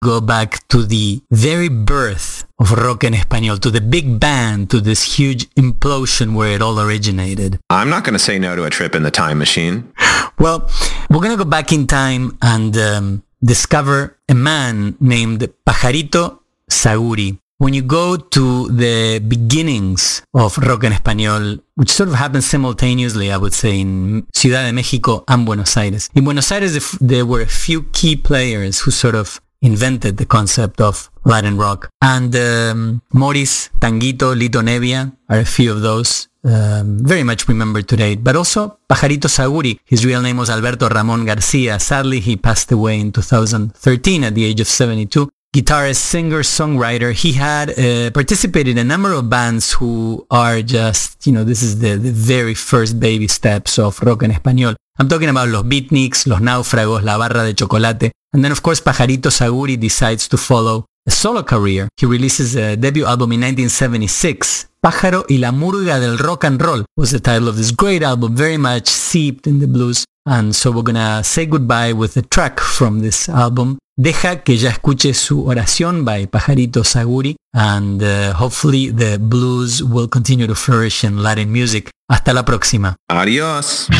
go back to the very birth of rock en español, to the big bang, to this huge implosion where it all originated. I'm not going to say no to a trip in the time machine. Well, we're going to go back in time and discover a man named Pajarito Zaguri. When you go to the beginnings of rock en español, which sort of happened simultaneously, I would say, in Ciudad de México and Buenos Aires. In Buenos Aires, there were a few key players who sort of invented the concept of Latin rock. And Morris, Tanguito, Lito Nevia are a few of those very much remembered today. But also Pajarito Zaguri. His real name was Alberto Ramón García. Sadly, he passed away in 2013 at the age of 72. Guitarist, singer, songwriter. He had participated in a number of bands who are just, this is the very first baby steps of rock en español. I'm talking about Los Beatniks, Los Náufragos, La Barra de Chocolate. And then, of course, Pajarito Zaguri decides to follow a solo career. He releases a debut album in 1976. Pájaro y la Murga del Rock and Roll was the title of this great album, very much seeped in the blues. And so we're gonna say goodbye with a track from this album, Deja que ya escuche su oración by Pajarito Zaguri, and hopefully the blues will continue to flourish in Latin music. Hasta la próxima. Adios.